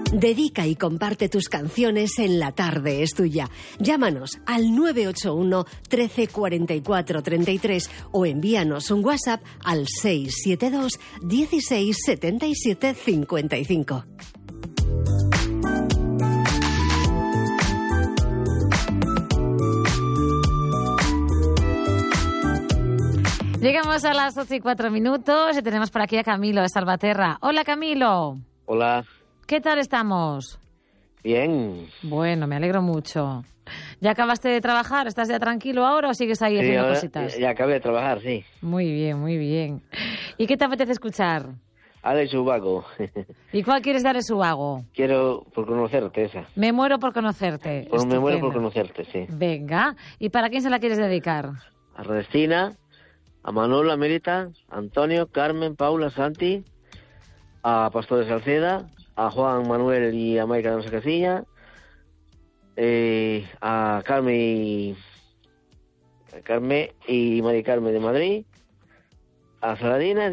Dedica y comparte tus canciones en La Tarde es Tuya. Llámanos al 981 13 44 33 o envíanos un WhatsApp al 672 16 77 55. Llegamos a las 8:04 y tenemos por aquí a Camilo de Salvaterra. Hola, Camilo. Hola. ¿Qué tal estamos? Bien. Bueno, me alegro mucho. ¿Ya acabaste de trabajar? ¿Estás ya tranquilo ahora o sigues ahí haciendo cositas? Ya acabé de trabajar, sí. Muy bien, muy bien. ¿Y qué te apetece escuchar? Alex Ubago. ¿Y cuál quieres dar su vago? Quiero por conocerte esa. Me muero por conocerte. Me muero por conocerte, sí. Venga. ¿Y para quién se la quieres dedicar? A Restina, a Manolo, a Merita, a Antonio, Carmen, Paula, Santi, a Pastor de Salceda, a Juan Manuel y a Maica de Nosa Casilla, a Carmen y Mari Carmen de Madrid, a Saladina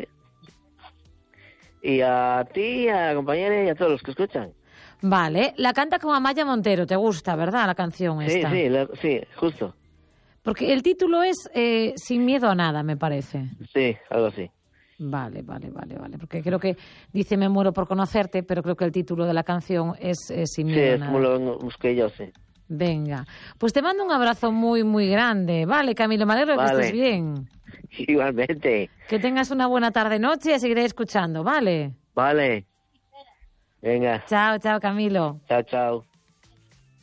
y a ti, a la compañera y a todos los que escuchan. Vale, la canta como Amaya Montero, ¿te gusta, verdad, la canción esta? Sí, justo. Porque el título es Sin miedo a nada, me parece. Sí, algo así. Vale. Porque creo que dice Me muero por conocerte, pero creo que el título de la canción es Sin miedo a nada. Sí, es como lo busqué yo, sí. Venga, pues te mando un abrazo muy, muy grande. Vale, Camilo, me alegro de que estés bien. Igualmente. Que tengas una buena tarde-noche y a seguiré escuchando, ¿vale? Vale. Venga. Chao, Camilo. Chao.